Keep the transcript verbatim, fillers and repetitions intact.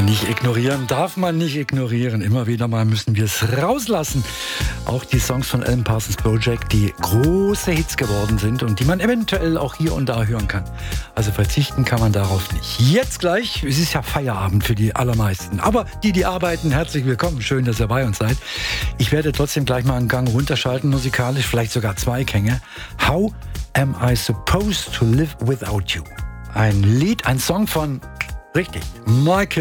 man nicht ignorieren, darf man nicht ignorieren. Immer wieder mal müssen wir es rauslassen. Auch die Songs von Alan Parsons Project, die große Hits geworden sind und die man eventuell auch hier und da hören kann. Also verzichten kann man darauf nicht. Jetzt gleich, es ist ja Feierabend für die allermeisten. Aber die, die arbeiten, herzlich willkommen. Schön, dass ihr bei uns seid. Ich werde trotzdem gleich mal einen Gang runterschalten musikalisch, vielleicht sogar zwei Gänge. How am I supposed to live without you? Ein Lied, ein Song von, richtig, Michael